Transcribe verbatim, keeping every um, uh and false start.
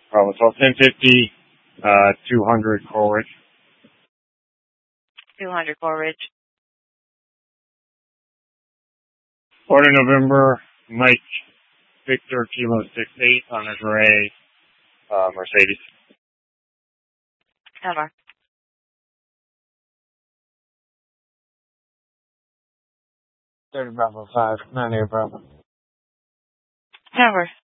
Bravo twelve, ten fifty, uh, two hundred Coleridge. two hundred Coleridge. Order November, Mike, Victor, Kilo six eight on a gray, uh, Mercedes. Over. thirty Bravo five, nine eight Bravo. Over.